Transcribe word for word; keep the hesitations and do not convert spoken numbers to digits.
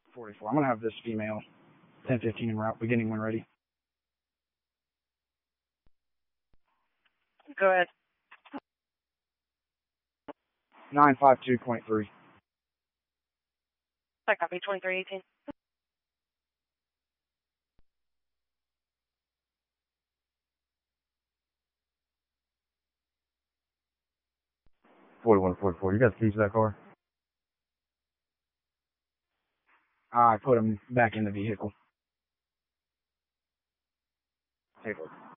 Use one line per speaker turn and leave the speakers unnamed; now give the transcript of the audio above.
forty-four. I'm going to have this female ten fifteen en route, beginning when ready.
Go ahead.
nine five two point three.
I copy twenty-three eighteen.
forty-one forty-four. You got the keys to that car?
I put them back in the vehicle.
Take a look.